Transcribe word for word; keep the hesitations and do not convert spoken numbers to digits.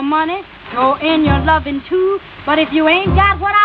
your money, throw in your loving too. But if you ain't got what I